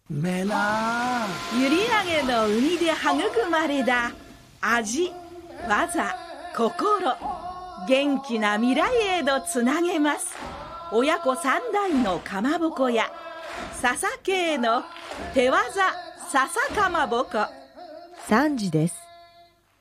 めな閖上の海で育まれた味、技、心、元気な未来へとつなげます。親子三代のかまぼこ屋、笹系の手技笹かまぼこ。 3時です。